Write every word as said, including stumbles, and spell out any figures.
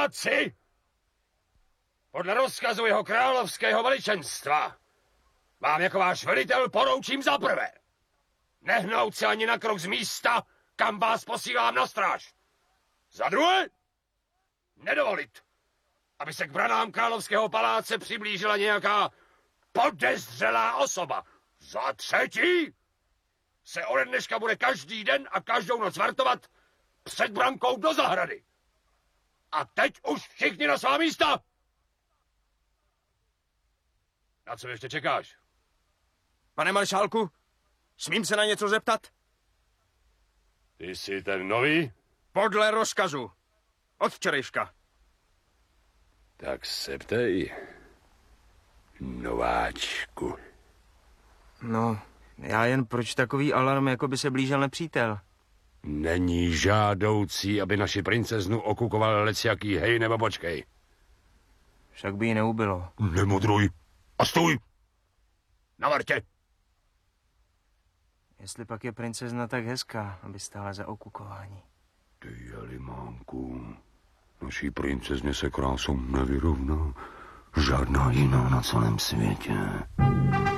paláci podle rozkazu jeho královského veličenstva vám jako váš velitel poroučím za prvé nehnout se ani na krok z místa, kam vás posílám na stráž. Za druhé, nedovolit, aby se k branám královského paláce přiblížila nějaká podezřelá osoba. Za třetí, se ode dneška bude každý den a každou noc vartovat před brankou do zahrady. A teď už všichni na svá místa. Na co ještě čekáš? Pane maršálku, smím se na něco zeptat? Ty jsi ten nový? Podle rozkazu. Od včerejška. Tak se ptej, nováčku. No, já jen proč takový alarm, jako by se blížil nepřítel? Není žádoucí, aby naši princeznu okukoval lecjaký hej nebo počkej. Však by jí neubylo. Nemudruj a stůj! Na vartě! Jestli pak je princezna tak hezká, aby stála za okukování. Ty jelimánku, naší princezně se krásou nevyrovná žádná jiná na celém světě.